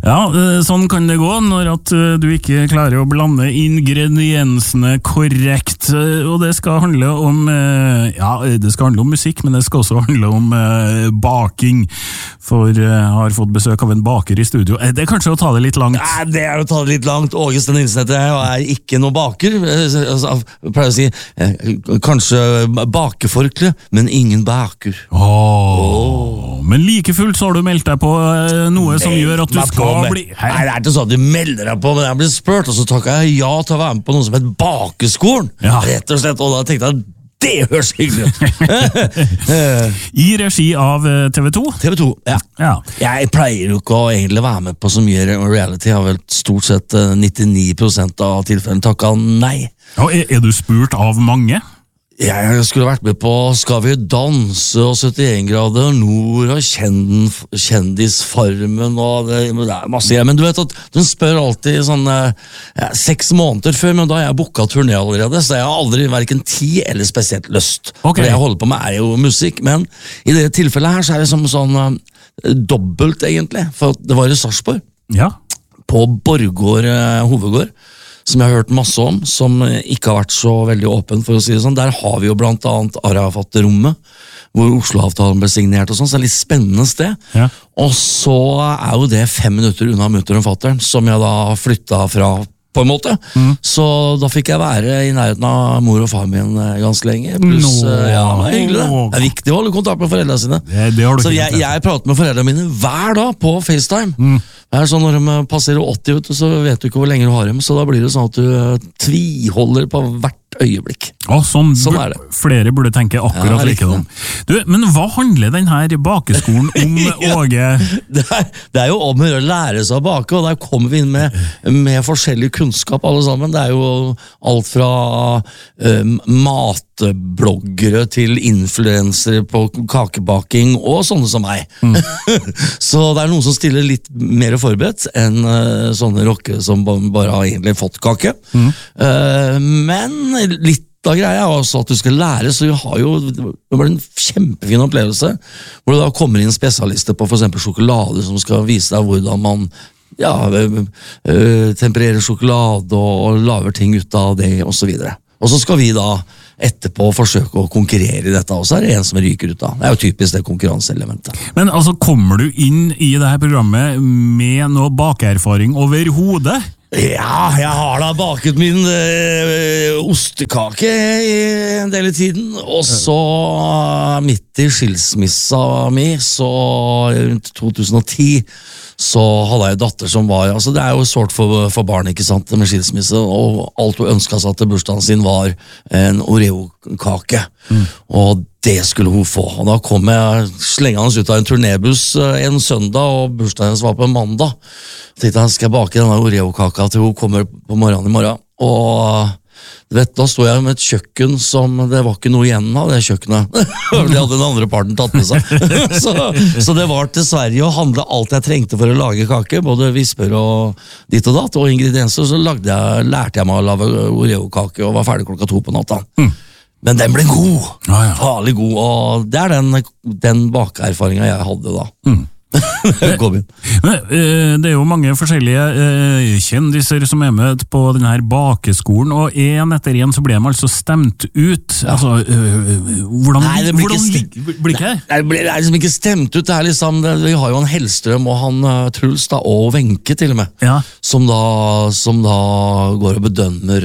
Ja, sånn kan det gå når at du ikke klarer å blande ingrediensene korrekt, og det skal handle om, det skal handle om musikk, men det skal også handle om baking, for jeg har fått besøk av en baker i studio. Det er kanskje å ta det litt langt? Nei, det å ta det litt langt. Åge Steen Nilsen heter jeg, og er ikke noe baker. Jeg pleier å si, kanskje bakeforkle, men ingen baker. Men like fullt så har du meldt deg på noe som gjør at du skal bli... Nei, det er ikke sånn at du melder deg på, men jeg blir spurt, og så takker jeg ja til å være med på noe som heter bakeskolen. Rett og slett, og da tenkte jeg, det høres hyggelig ut. I regi av TV2? TV2, ja. Jeg pleier jo ikke å egentlig være med på så mye reality. Jeg har vel stort sett 99% av tilfellene takket nei. Er du spurt av mange? Jeg skulle vært med på Skal vi danse og 71 grader nord og Kjendisfarmen og det er masse greier, men du vet at de spør alltid sånn 6 måneder før, men da har jeg booket turné allerede, så jeg har aldri hverken tid eller spesielt lyst. Det jeg holder på med er jo musikk, men i det tilfellet her så er det som sånn dobbelt egentlig, for det var i Sarpsborg, på Borgård hovedgård, som jeg har hørt masse om, som ikke har vært så veldig åpen, for å si det sånn. Der har vi jo blant annet Arafat-rommet, hvor Oslo-avtalen ble signert og sånn, så det er litt spennende sted. Og så er jo det 5 minutter unna mutter og fatteren, som jeg da flyttet fra på en måte. Så da fikk jeg være i nærheten av mor og far min ganske lenge. Pluss, det er hyggelig det. Det er viktig å holde kontakt med foreldrene sine. Så jeg prater med foreldrene mine hver dag på FaceTime. Det er sånn når de passerer 80 ut, så vet du ikke hvor lenge du har dem, så da blir det sånn at du tviholder på hvert øyeblikk. Sånn er det. Flere burde tenke akkurat likedan. Men hva handler denne bakeskolen om, Åge? Det er jo om å lære seg å bake, og der kommer vi inn med forskjellig kunnskap alle sammen. Det er jo alt fra matbloggere til influensere på kakebaking og sånne som meg. Så det er noen som stiller litt mer forberedt enn sånne rockere som bare har egentlig fått kake. Men litt av greia er også at du skal lære, så det var en kjempefin opplevelse, hvor det da kommer inn spesialister på for eksempel sjokolade, som skal vise deg hvordan man tempererer sjokolade og lager ting ut av det, og så videre. Og så skal vi da etterpå forsøke å konkurrere i dette, og så er det en som ryker ut da. Det er jo typisk det konkurranseelementet. Men altså, kommer du inn i dette programmet med noe bakeerfaring over hodet? Ja, jeg har da baket min ostekake i en del i tiden, og så midt i skilsmissa mi, så rundt 2010, så hadde jeg en datter som var, altså det er jo sårt for barn, ikke sant, med skilsmisse, og alt hun ønsket seg til bursdagen sin var en Oreo-kake, og det skulle hun få, og da kom jeg slengende ut av en turnébuss en søndag, og bursdagen hennes var på en mandag. Jeg tenkte jeg skal bake denne Oreo-kaka til hun kommer på morgenen i morgen, og du vet, da stod jeg med et kjøkken som det var ikke noe igjen av det kjøkkenet. Det hadde den andre parten tatt med seg. Så det var til Sverige å handle alt jeg trengte for å lage kake, både visper og ditt og datt, og ingredienser, så lærte jeg meg å lage Oreo-kake og var ferdig 2 på natta. Men den ble god, farlig god, og det er den bakeerfaringen jeg hadde da. Det er jo mange forskjellige kjendiser som er med på denne bakeskolen, og en etter en så ble de altså stemt ut. Altså, hvordan blir det? Det blir liksom ikke stemt ut, det er liksom, vi har jo han Hellstrøm og han Truls da, og Wenche til og med, som da går og bedømmer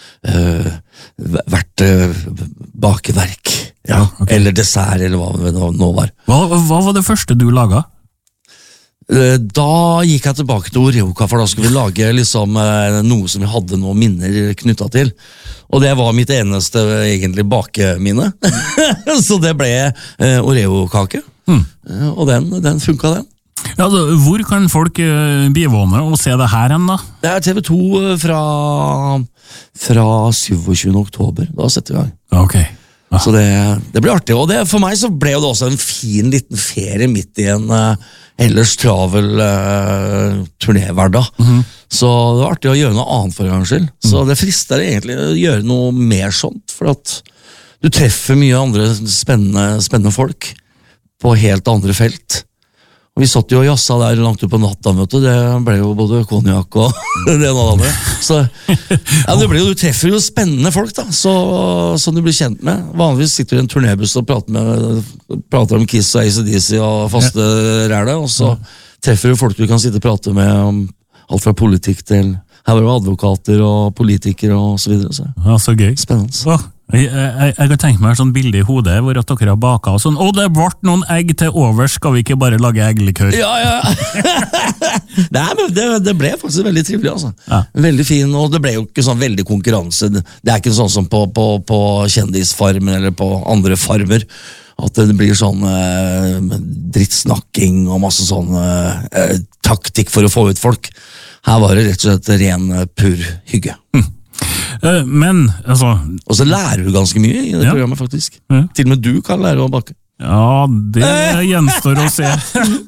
hvert bakeverk, eller dessert, eller hva det nå var. Hva var det første du laget? Da gikk jeg tilbake til Oreo-kaka, for da skulle vi lage liksom, noe som vi hadde noen minner knyttet til. Og det var mitt eneste egentlig bakeminne. Så det ble Oreo-kake. Og den funket den. Ja, hvor kan folk bivåne og se det her hen da? Det er TV2 fra 27. oktober. Da setter vi gang. Ok. Så det ble artig, og for meg så ble det også en fin liten ferie midt i en ellers travel turnéhverdag. Så det var artig å gjøre noe annet for en gangs skyld. Så det frister egentlig å gjøre noe mer sånt, for at du treffer mye andre spennende folk på helt andre felt. Og vi satt jo og jassa der langt ut på natta, vet du. Det ble jo både konjakk og det ene og det andre. Så ja, du treffer jo spennende folk, da, som du blir kjent med. Vanligvis sitter du i en turnébuss og prater om Kiss og AC/DC og faste ræle, og så treffer du folk du kan sitte og prate med om alt fra politikk til her var det advokater og politikere og så videre. Så. Ja, så gøy. Spennende. Jeg kan tenke meg et sånt bilde i hodet hvor at dere har baka og sånn, det ble noen egg til over, skal vi ikke bare lage egglikør? Ja. Nei, men det ble faktisk veldig trivelig, altså. Ja. Veldig fin, og det ble jo ikke sånn veldig konkurranse. Det er ikke sånn som på Kjendisfarmen eller på andre farmer, at det blir sånn drittsnakking og masse sånn taktikk for å få ut folk. Her var det rett og slett ren, pur hygge. Men, altså... Og så lærer du ganske mye i det programmet, faktisk. Ja. Til og med du kan lære å bake. Ja, det gjenstår å se.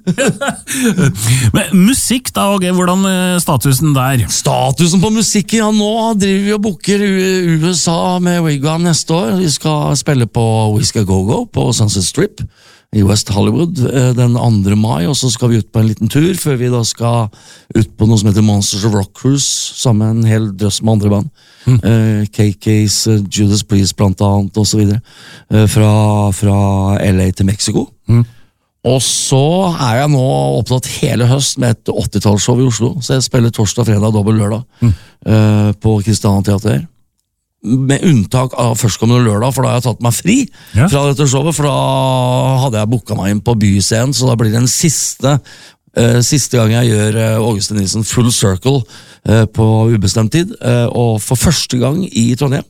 Men musikk da, Åge, hvordan er statusen der? Statusen på musikken, ja, nå driver vi og booker USA med Wigwam neste år. Vi skal spille på Whiskey Go-Go på Sunset Strip i West Hollywood den 2. mai, og så skal vi ut på en liten tur, før vi da skal ut på noe som heter Monsters of Rock Cruise, sammen med en hel drøss med andre band. KK's, Judas Priest blant annet, og så videre. Fra LA til Mexico. Og så er jeg nå opptatt hele høst med et 80-tallsshow i Oslo, så jeg spiller torsdag, fredag, dobbelt lørdag på Kristiania Teater. Med unntak av førstkommende lørdag, for da har jeg tatt meg fri fra dette showet, for da hadde jeg booket meg inn på Byscenen, så da blir det den siste gang jeg gjør August Nilsen Full Circle på ubestemt tid, og for første gang i Trondheim,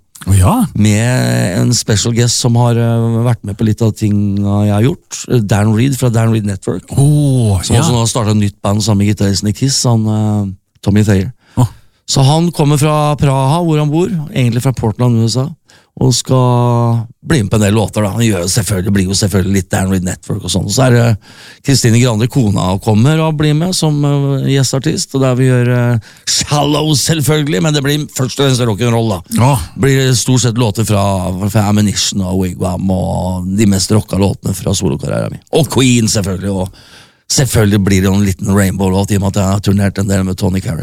med en special guest som har vært med på litt av tingene jeg har gjort, Dan Reed fra Dan Reed Network, som også nå har startet et nytt band sammen med gitaristen i Kiss, Tommy Thayer. Så han kommer fra Praha, hvor han bor, egentlig fra Portland, USA, og skal bli med på en del låter. Da. Han blir jo selvfølgelig litt Dan Reed Network og sånn. Så er det Kristine Grande, kona, kommer og blir med som gjestartist, og der vi gjør Shallow selvfølgelig, men det blir først og fremst rock'n'roll da. Det blir stort sett låter fra Ammunition og Wigwam og de mest rocka låtene fra solokarrieren min. Og Queen selvfølgelig, og selvfølgelig blir det en liten Rainbow-låt i og med at jeg har turnert en del med Tony Carey.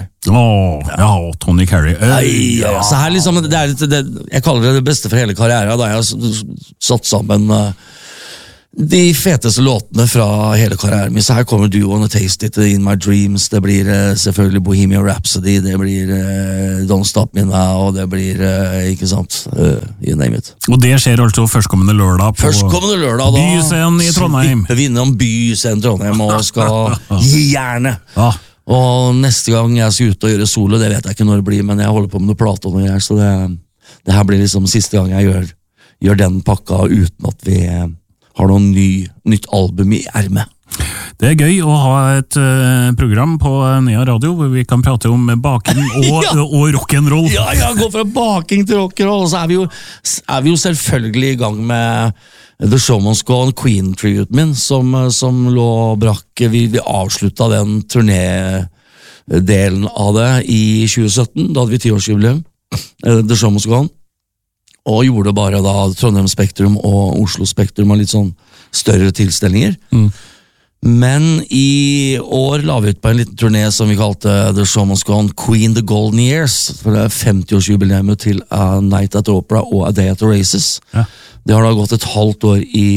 Tony Carey. Så her liksom, jeg kaller det det beste for hele karrieren, da jeg har satt sammen de feteste låtene fra hele karrieren min. Så her kommer Do You Wanna Taste It, In My Dreams, det blir selvfølgelig Bohemian Rhapsody, det blir Don't Stop Me Now, og det blir, ikke sant, you name it. Og det skjer altså førstkommende lørdag på Byscenen i Trondheim. Vi vinner om Byscenen i Trondheim og skal gi gjerne. Og neste gang jeg skal ut og gjøre solo, det vet jeg ikke når det blir, men jeg holder på med noe plate og noe her, så det her blir liksom siste gang jeg gjør den pakka uten at vi har noen nytt album i ermet. Det er gøy å ha et program på Nea Radio hvor vi kan prate om baking og rock'n'roll. Ja, gå fra baking til rock'n'roll, og så er vi jo selvfølgelig i gang med The Show Must Go On, Queen-tributen min, som lå brakk. Vi avslutta den turnédelen av det i 2017, da hadde vi 10-årsjubileum, The Show Must Go On. Og gjorde bare da Trondheim Spektrum og Oslo Spektrum og litt sånn større tilstelninger. Men i år la vi ut på en liten turné som vi kalte The Show Must Go On Queen the Golden Years, for det er 50-årsjubileumet til A Night at Opera og A Day at the Races. Det har da gått et halvt år i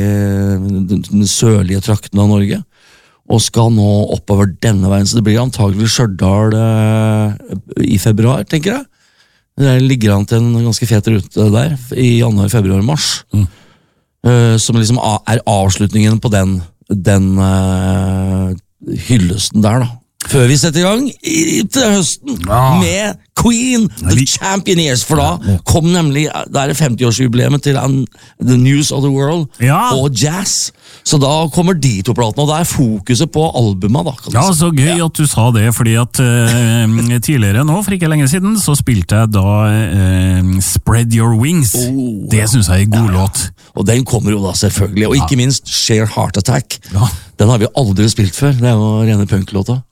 den sørlige trakten av Norge, og skal nå oppover denne veien, så det blir antagelig Stjørdal i februar, tenker jeg. Det ligger an til en ganske fet rute der i januar, februar, mars, som liksom er avslutningen på den hyllesten der da. Før vi setter i gang til høsten med Queen, The Champions, for da kom nemlig, det er 50-årsjubileet til The News of the World og Jazz, så da kommer de to platene, og da er fokuset på albumet da. Så gøy at du sa det, fordi at tidligere nå, for ikke lenge siden, så spilte jeg da Spread Your Wings. Det synes jeg er en god låt. Og den kommer jo da selvfølgelig, og ikke minst Sheer Heart Attack. Den har vi aldri spilt før, det er jo rene punklåta.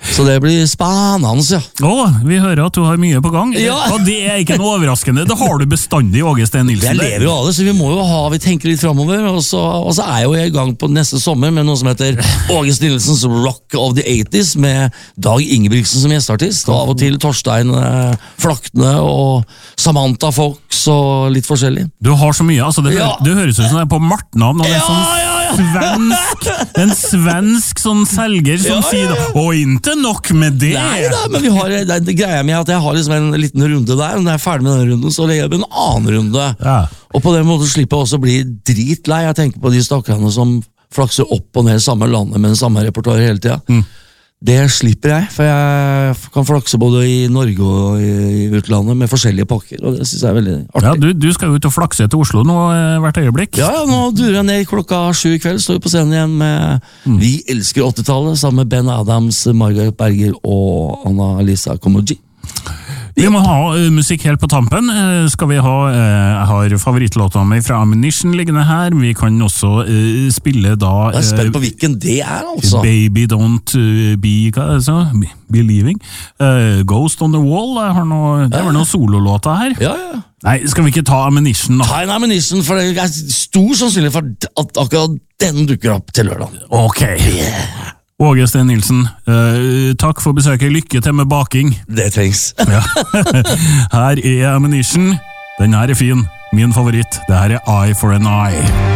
Så det blir spennende, ja. Vi hører at du har mye på gang. Ja. Og det er ikke noe overraskende. Det har du bestandig, Åge Steen Nilsen. Jeg lever jo av det, så vi tenker litt fremover. Og så er jeg jo i gang på neste sommer med noe som heter Åge Steen Nilsens Rock of the 80s, med Dag Ingebrigtsen som gjesteartist, og av og til Torstein Flaktne og Samantha Fox og litt forskjellig. Du har så mye, altså det høres ut som det er på martnavn, og det er sånn en svensk sånn selger som sier og ikke nok med det. Nei da, men det greia med at jeg har liksom en liten runde der, og når jeg er ferdig med den runden, så legger jeg opp en annen runde. Ja. Og på den måten slipper jeg også å bli dritlei. Jeg tenker på de stakkarene som flakser opp og ned samme landet med den samme repertoar hele tiden. Det slipper jeg, for jeg kan flakse både i Norge og i utlandet med forskjellige pakker, og det synes jeg er veldig artig. Ja, du skal jo ut og flakse til Oslo nå hvert øyeblikk. Ja, nå durer jeg ned klokka 7 i kveld, står vi på scenen igjen med Vi elsker 80-tallet, sammen med Ben Adams, Margaret Berger og Anna-Lisa Komoji. Vi må ha musikk helt på tampen. Skal vi ha, jeg har favorittlåta mi fra Ammunition liggende her. Vi kan også spille da Jeg er spent på hvilken det er, altså. Baby Don't Be Believing. Ghost on the Wall. Det er vel noen sololåta her. Ja. Nei, skal vi ikke ta Ammunition da? Ta en Ammunition, for det er stor sannsynlig for at akkurat den dukker opp til lørdag. Ok. Åge Steen Nilsen, takk for besøket. Lykke til med baking. Det trengs. Her er Ammunition. Den her er fin. Min favoritt. Det her er Eye for an Eye.